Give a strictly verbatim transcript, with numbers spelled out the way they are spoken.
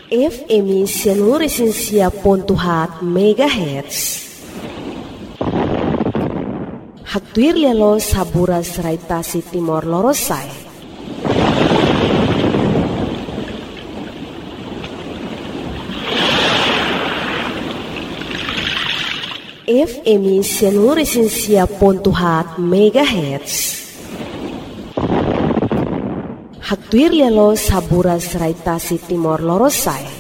F M seluruh resensia pontuhat megahertz. Haktuir lelo sabura seraitasi timor lorosai. F M seluruh resensia pontuhat megahertz. Haktuir lelo sabura seraitasi timor lorosai.